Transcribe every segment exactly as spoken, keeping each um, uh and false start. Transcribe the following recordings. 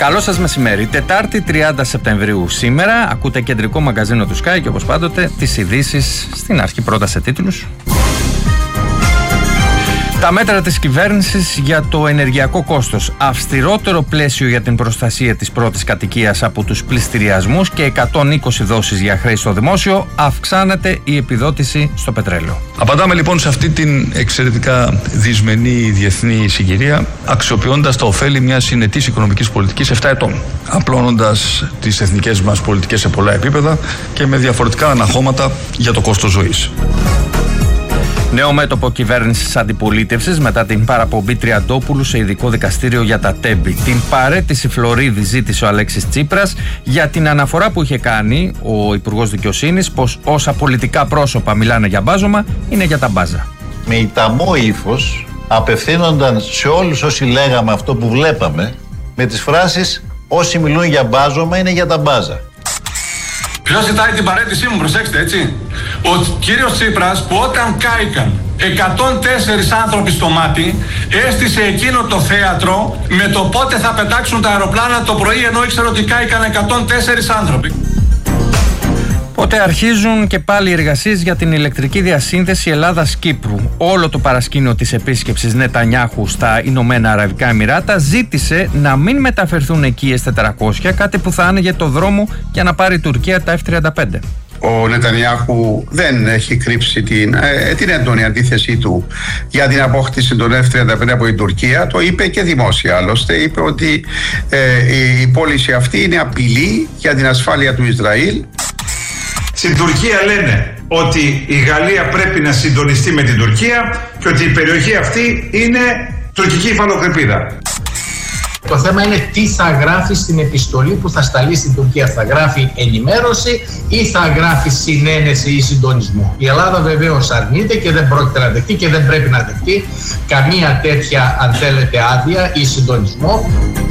Καλό σας μεσημέρι. Τετάρτη τριάντα Σεπτεμβρίου σήμερα. Ακούτε κεντρικό μαγκαζίνο του Sky και όπως πάντοτε τις ειδήσεις στην αρχή πρώτα σε τίτλους. Τα μέτρα της κυβέρνησης για το ενεργειακό κόστος, αυστηρότερο πλαίσιο για την προστασία της πρώτης κατοικίας από τους πληστηριασμούς και εκατόν είκοσι δόσεις για χρέη στο δημόσιο, αυξάνεται η επιδότηση στο πετρέλαιο. Απαντάμε λοιπόν σε αυτή την εξαιρετικά δυσμενή διεθνή συγκυρία, αξιοποιώντας τα ωφέλη μιας συνετής οικονομικής πολιτικής επτά ετών, απλώνοντας τις εθνικές μας πολιτικές σε πολλά επίπεδα και με διαφορετικά αναχώματα για το κόστος ζωής. Νέο μέτωπο κυβέρνησης αντιπολίτευσης μετά την παραπομπή Τριαντόπουλου σε ειδικό δικαστήριο για τα τέμπη. Την παραίτηση Φλωρίδη ζήτησε ο Αλέξης Τσίπρας για την αναφορά που είχε κάνει ο Υπουργός Δικαιοσύνης πως όσα πολιτικά πρόσωπα μιλάνε για μπάζωμα είναι για τα μπάζα. Με ηταμό ύφος απευθύνονταν σε όλους όσοι λέγαμε αυτό που βλέπαμε με τις φράσεις «Όσοι μιλούν για μπάζωμα είναι για τα μπάζα». Ποιος ζητάει την παραίτησή μου, προσέξτε έτσι. Ο κύριος Τσίπρας που όταν κάηκαν εκατόν τέσσερις άνθρωποι στο μάτι έστησε εκείνο το θέατρο με το πότε θα πετάξουν τα αεροπλάνα το πρωί, ενώ ήξερε ότι κάηκαν εκατόν τέσσερις άνθρωποι. Πότε αρχίζουν και πάλι οι εργασίες για την ηλεκτρική διασύνδεση Ελλάδας-Κύπρου. Όλο το παρασκήνιο της επίσκεψης Νετανιάχου στα Ηνωμένα Αραβικά Εμιράτα ζήτησε να μην μεταφερθούν εκεί οι ες τετρακόσια, κάτι που θα άνοιγε το δρόμο για να πάρει η Τουρκία τα εφ τριάντα πέντε. Ο Νετανιάχου δεν έχει κρύψει την, ε, την έντονη αντίθεσή του για την απόκτηση των εφ τριάντα πέντε από την Τουρκία. Το είπε και δημόσια άλλωστε. Είπε ότι ε, η πώληση αυτή είναι απειλή για την ασφάλεια του Ισραήλ. Στην Τουρκία λένε ότι η Γαλλία πρέπει να συντονιστεί με την Τουρκία και ότι η περιοχή αυτή είναι τουρκική υφαλοκρηπίδα. Το θέμα είναι τι θα γράφει στην επιστολή που θα σταλεί στην Τουρκία. Θα γράφει ενημέρωση ή θα γράφει συνένεση ή συντονισμό. Η Ελλάδα βεβαίως αρνείται και δεν πρόκειται να δεχτεί και δεν πρέπει να δεχτεί καμία τέτοια, αν θέλετε, άδεια ή συντονισμό.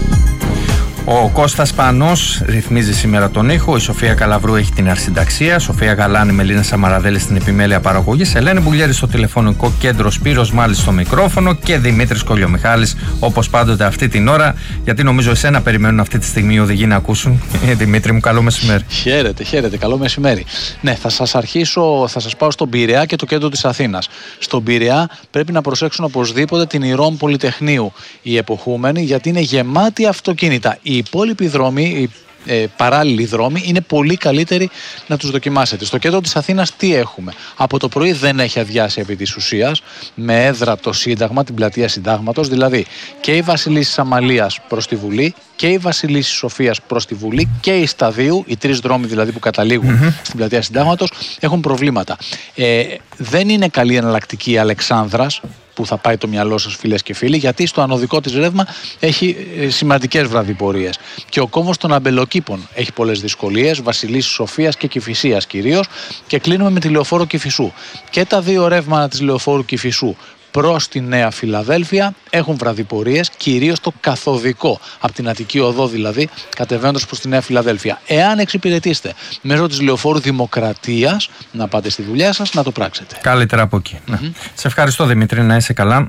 Ο Κώστας Πανός ρυθμίζει σήμερα τον ήχο. Η Σοφία Καλαβρού έχει την αρχισυνταξία. Σοφία Γαλάνη, Μελίνα Σαμαραδέλη στην επιμέλεια παραγωγής. Ελένη Μπουλιέρη στο τηλεφωνικό κέντρο. Σπύρος Μάλης στο μικρόφωνο. Και Δημήτρης Κολιομιχάλης όπως πάντοτε αυτή την ώρα. Γιατί νομίζω εσένα περιμένουν αυτή τη στιγμή οι οδηγοί να ακούσουν. Ε, Δημήτρη μου, καλό μεσημέρι. Χαίρετε, χαίρετε. Καλό μεσημέρι. Ναι, θα σας αρχίσω, θα σας πάω στον Πειραιά και το κέντρο της Αθήνας. Στον Πειραιά πρέπει να προσέξουν οπωσδήποτε την Ηρών Πολυτεχνείου οι εποχούμενοι, γιατί είναι γεμάτοι αυτοκίνητα. Οι υπόλοιποι δρόμοι, οι ε, παράλληλοι δρόμοι, είναι πολύ καλύτεροι να τους δοκιμάσετε. Στο κέντρο της Αθήνας τι έχουμε? Από το πρωί δεν έχει αδειάσει επί της ουσίας, με έδρα το Σύνταγμα, την πλατεία Συντάγματος, δηλαδή και η Βασιλίσσης Αμαλίας προς τη Βουλή και η Βασιλίσσης Σοφίας προς τη Βουλή και η Σταδίου, οι τρεις δρόμοι δηλαδή που καταλήγουν mm-hmm. στην πλατεία Συντάγματος, έχουν προβλήματα. Ε, δεν είναι καλή εναλλακτική η Αλεξάνδρας, που θα πάει το μυαλό σας, φίλες και φίλοι, γιατί στο ανωδικό της ρεύμα έχει ε, σημαντικές βραδιπορίες. Και ο κόμβος των Αμπελοκήπων έχει πολλές δυσκολίες, Βασιλίσσης Σοφίας και Κηφισίας κυρίως, και κλείνουμε με τη λεωφόρο Κηφισού. Και τα δύο ρεύματα της λεωφόρου Κηφισού προς τη Νέα Φιλαδέλφια έχουν βραδιπορίες, κυρίως το καθοδικό, από την Αττική Οδό δηλαδή, κατεβαίνοντας προς τη Νέα Φιλαδέλφια. Εάν εξυπηρετήσετε μέσω της λεωφόρου Δημοκρατίας να πάτε στη δουλειά σας, να το πράξετε. Καλύτερα από εκεί. Mm-hmm. Ναι. Σε ευχαριστώ Δημήτρη, να είσαι καλά.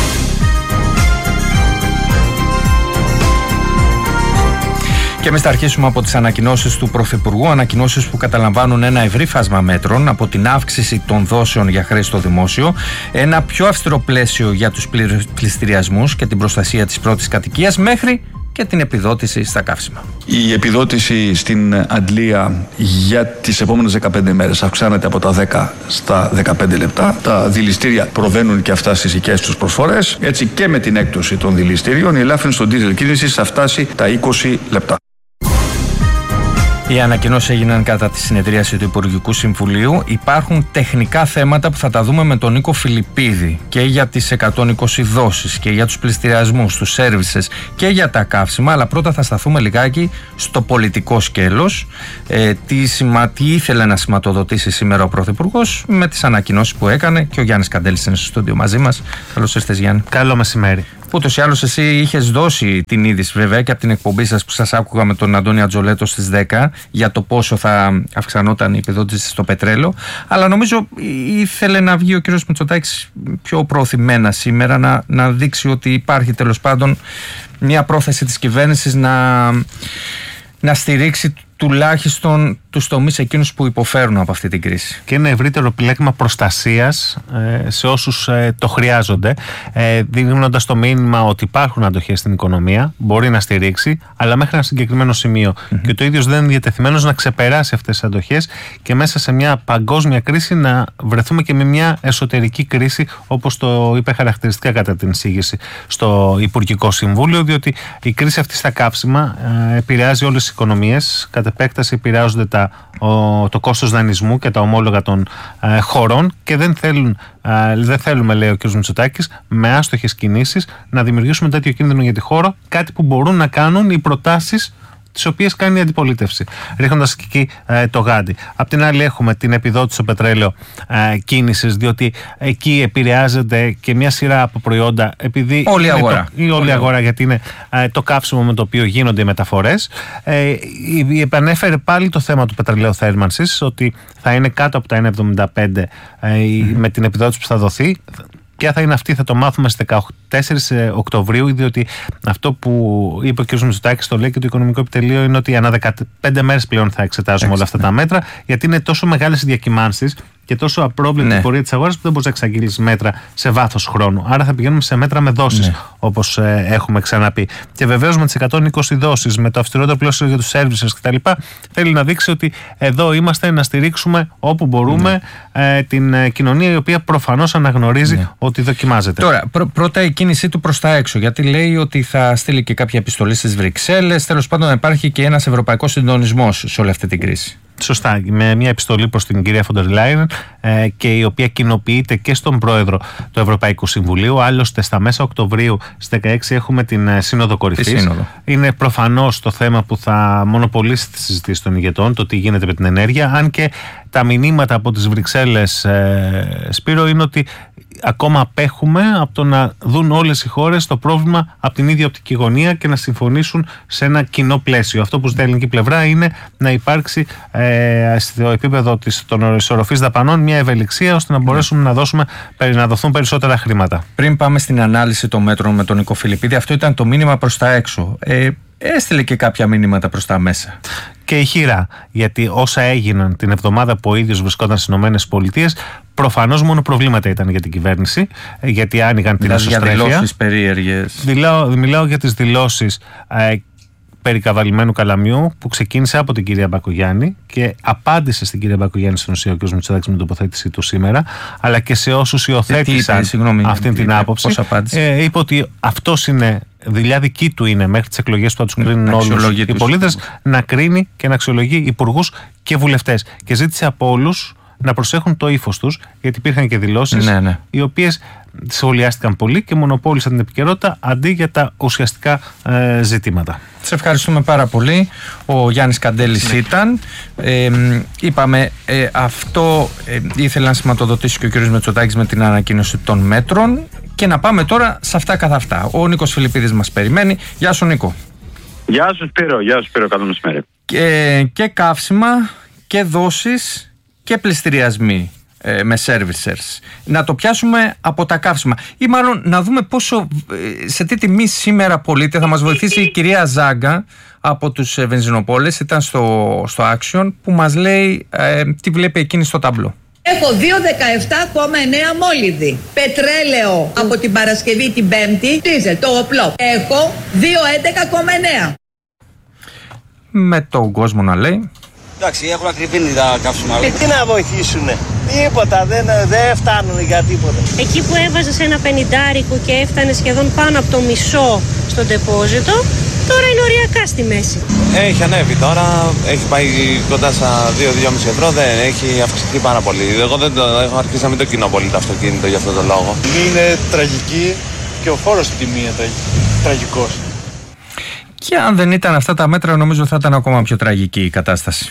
Και εμείς θα αρχίσουμε από τις ανακοινώσεις του Πρωθυπουργού, ανακοινώσεις που καταλαμβάνουν ένα ευρύ φάσμα μέτρων, από την αύξηση των δόσεων για χρέη στο δημόσιο, ένα πιο αυστηρό πλαίσιο για τους πληστηριασμούς και την προστασία της πρώτης κατοικίας, μέχρι και την επιδότηση στα καύσιμα. Η επιδότηση στην αντλία για τις επόμενες δεκαπέντε μέρες αυξάνεται από τα δέκα στα δεκαπέντε λεπτά. Τα δηληστήρια προβαίνουν και αυτά στις δικές τους προσφορές. Έτσι και με την έκπτωση των δηληστήριων η ελάφρυνση των ντίζελ κίνησης θα φτάσει τα είκοσι λεπτά. Οι ανακοινώσεις έγιναν κατά τη συνεδρίαση του Υπουργικού Συμβουλίου. Υπάρχουν τεχνικά θέματα που θα τα δούμε με τον Νίκο Φιλιππίδη, και για τις εκατόν είκοσι δόσεις και για τους πληστηριασμούς, τους σέρβισες και για τα καύσιμα. Αλλά πρώτα θα σταθούμε λιγάκι στο πολιτικό σκέλος. Ε, τι, σημα, τι ήθελε να σηματοδοτήσει σήμερα ο Πρωθυπουργός με τις ανακοινώσεις που έκανε, και ο Γιάννης Καντέλης είναι στο στούντιο μαζί μας. Καλώς ήρθες, Γιάννη. Καλό μεσημέρι. Ούτως ή άλλως εσύ είχες δώσει την είδηση βέβαια και από την εκπομπή σας που σας άκουγα με τον Αντώνη Ατζολέτο στις δέκα για το πόσο θα αυξανόταν η επιδότηση στο πετρέλαιο, αλλά νομίζω ήθελε να βγει ο κ. Μητσοτάκης πιο προωθημένα σήμερα, να, να δείξει ότι υπάρχει τέλος πάντων μια πρόθεση της κυβέρνησης να, να στηρίξει τουλάχιστον τους τομείς εκείνους που υποφέρουν από αυτή την κρίση. Και ένα ευρύτερο πλέγμα προστασίας ε, σε όσους ε, το χρειάζονται, ε, δίνοντας το μήνυμα ότι υπάρχουν αντοχές στην οικονομία, μπορεί να στηρίξει, αλλά μέχρι ένα συγκεκριμένο σημείο. Mm-hmm. Και το ίδιος δεν είναι διατεθειμένος να ξεπεράσει αυτές τις αντοχές και μέσα σε μια παγκόσμια κρίση να βρεθούμε και με μια εσωτερική κρίση, όπως το είπε χαρακτηριστικά κατά την εισήγηση στο Υπουργικό Συμβούλιο, διότι η κρίση αυτή στα καύσιμα ε, επηρεάζει όλες τις οικονομίες. Κατ' επέκταση επηρεάζονται τα, ο, το κόστος δανεισμού και τα ομόλογα των ε, χωρών και δεν, θέλουν, ε, δεν θέλουμε, λέει ο κ. Μητσοτάκης, με άστοχες κινήσεις να δημιουργήσουμε τέτοιο κίνδυνο για τη χώρα, κάτι που μπορούν να κάνουν οι προτάσεις τις οποίες κάνει η αντιπολίτευση, ρίχνοντας και εκεί ε, το γάντι. Απ' την άλλη έχουμε την επιδότηση στο πετρέλαιο ε, κίνησης, διότι εκεί επηρεάζεται και μια σειρά από προϊόντα, επειδή όλη η αγορά, το, η όλη αγορά γιατί είναι ε, το καύσιμο με το οποίο γίνονται οι μεταφορές. Ε, επανέφερε πάλι το θέμα του πετρελαίου θέρμανσης, ότι θα είναι κάτω από τα ένα κόμμα εβδομήντα πέντε ε, mm-hmm. με την επιδότηση που θα δοθεί. Ποια θα είναι αυτή, θα το μάθουμε στις δεκατέσσερις Οκτωβρίου, διότι αυτό που είπε ο κ. Μητσοτάκης, το λέει και το Οικονομικό Επιτελείο, είναι ότι ανά δεκαπέντε μέρες πλέον θα εξετάζουμε όλα αυτά τα μέτρα, γιατί είναι τόσο μεγάλες οι διακυμάνσεις και τόσο απρόβλεπτη ναι. η πορεία της αγοράς που δεν μπορείς να εξαγγείλεις μέτρα σε βάθος χρόνου. Άρα θα πηγαίνουμε σε μέτρα με δόσεις, ναι. όπως ε, έχουμε ξαναπεί. Και βεβαίως με τις εκατόν είκοσι δόσεις, με το αυστηρότερο πλαίσιο για τους services κτλ., θέλει να δείξει ότι εδώ είμαστε να στηρίξουμε όπου μπορούμε ναι. ε, την ε, κοινωνία, η οποία προφανώς αναγνωρίζει ναι. ότι δοκιμάζεται. Τώρα, πρω, πρώτα η κίνησή του προς τα έξω, γιατί λέει ότι θα στείλει και κάποια επιστολή στις Βρυξέλλες. Τέλος πάντων, να υπάρχει και ένας ευρωπαϊκός συντονισμός σε όλη αυτή την κρίση. Σωστά, με μια επιστολή προς την κυρία Φοντερ Λάιεν ε, και η οποία κοινοποιείται και στον πρόεδρο του Ευρωπαϊκού Συμβουλίου. Άλλωστε, στα μέσα Οκτωβρίου στις δεκαέξι έχουμε την ε, Σύνοδο Κορυφής. Σύνοδο. Είναι προφανώς το θέμα που θα μονοπολίσει τις συζητήσεις των ηγετών, το τι γίνεται με την ενέργεια. Αν και τα μηνύματα από τις Βρυξέλλες, ε, Σπύρο, είναι ότι ακόμα απέχουμε από το να δουν όλες οι χώρες το πρόβλημα από την ίδια οπτική γωνία και να συμφωνήσουν σε ένα κοινό πλαίσιο. Αυτό που ζητάει η ελληνική πλευρά είναι να υπάρξει ε, στο επίπεδο της, των ισορροφής δαπανών μια ευελιξία, ώστε να μπορέσουμε ναι. να, δώσουμε, να δοθούν περισσότερα χρήματα. Πριν πάμε στην ανάλυση των μέτρων με τον Νίκο Φιλιππίδη, αυτό ήταν το μήνυμα προς τα έξω. Ε, έστειλε και κάποια μήνυματα προς τα μέσα. Και ηχηρά, γιατί όσα έγιναν την εβδομάδα που ο ίδιος βρισκόταν στις ΗΠΑ, προφανώς μόνο προβλήματα ήταν για την κυβέρνηση, γιατί άνοιγαν την εσωστρέφεια. Για δηλώσεις περίεργες. Μιλάω, μιλάω για τις δηλώσεις ε, περί καβαλημένου καλαμιού που ξεκίνησε από την κυρία Μπακογιάννη και απάντησε στην κυρία Μπακογιάννη στην ουσία ο κ. Μητσοτάκης με την τοποθέτησή του σήμερα, αλλά και σε όσους υιοθέτησαν αυτή την άποψη. Ε, είπε ότι αυτός είναι. Δουλειά δική του είναι μέχρι τις εκλογές που θα τους κρίνουν όλους οι πολίτες να κρίνει και να αξιολογεί υπουργούς και βουλευτές. Και ζήτησε από όλους να προσέχουν το ύφος τους, γιατί υπήρχαν και δηλώσεις ναι, ναι. οι οποίες σχολιάστηκαν πολύ και μονοπόλησαν την επικαιρότητα αντί για τα ουσιαστικά ε, ζητήματα. Σε ευχαριστούμε πάρα πολύ. Ο Γιάννης Καντέλης ναι. ήταν. Ε, είπαμε ε, αυτό ε, ήθελε να σηματοδοτήσει και ο κ. Μητσοτάκης με την ανακοίνωση των μέτρων. Και να πάμε τώρα σε αυτά καθ' αυτά. Ο Νίκος Φιλιππίδης μας περιμένει. Γεια σου, Νίκο. Γεια σου, Σπύρο. Γεια σου, Σπύρο. Καλό μεσημέρι. Και, και καύσιμα και δόσεις και πληστηριασμοί ε, με servicers. Να το πιάσουμε από τα καύσιμα. Ή μάλλον να δούμε πόσο, ε, σε τι τιμή σήμερα πωλείται. Θα μας βοηθήσει η κυρία Ζάγκα από τους ε, βενζινοπόλες. Ήταν στο, στο Action που μας λέει ε, τι βλέπει εκείνη στο ταμπλό. Έχω δύο δεκαεπτά κόμμα εννέα μόλιδη. Πετρέλαιο από την Παρασκευή την Πέμπτη, δίζελ, το οπλό. Έχω δύο έντεκα κόμμα εννέα. Με τον κόσμο να λέει. Εντάξει, έχουν ακριβήνει τα καύσιμα. Και τι να βοηθήσουνε. Τίποτα, δεν, δεν φτάνουν για τίποτα. Εκεί που έβαζες ένα πενηντάρικο και έφτανε σχεδόν πάνω από το μισό στο ντεπόζιτο, τώρα είναι οριακά στη μέση. Έχει ανέβει τώρα, έχει πάει κοντά στα δύο με δύο κόμμα πέντε ευρώ, δεν έχει αυξηθεί πάρα πολύ. Εγώ δεν το έχω αρχίσει να μην το κοινώ πολύ το αυτοκίνητο για αυτόν τον λόγο. Η τιμή είναι τραγική και ο φόρος στην τιμή είναι τραγικός. Και αν δεν ήταν αυτά τα μέτρα, νομίζω θα ήταν ακόμα πιο τραγική η κατάσταση.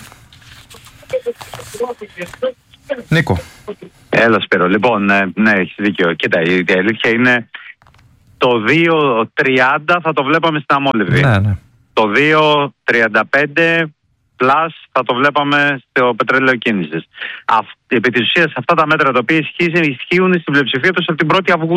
Νίκο. Έλα, Σπύρο. Λοιπόν, ναι, ναι, έχεις δίκιο. Κοίτα, η αλήθεια είναι το το δύο τριάντα θα το βλέπαμε στην αμόλυβη. Ναι, ναι. Το δύο τριάντα πέντε plus θα το βλέπαμε στο πετρέλαιο κίνησης. Επί της ουσίας αυτά τα μέτρα τα οποία ισχύουν στην πλειοψηφία τους από την πρώτη Αυγούστου.